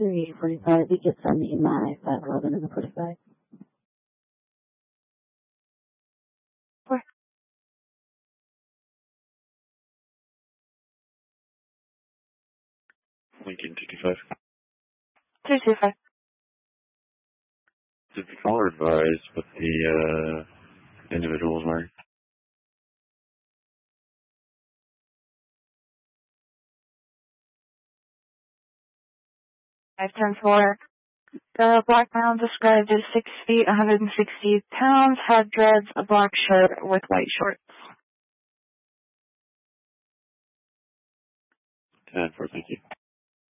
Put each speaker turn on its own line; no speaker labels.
3:45. You can send me my 511 and the 45.
Where?
Lincoln 225.
225.
Did the caller advise what the individual was wearing?
510-4. The black man described as 6 feet, 160 pounds, had dreads, a black shirt with white shorts.
10-4, thank you.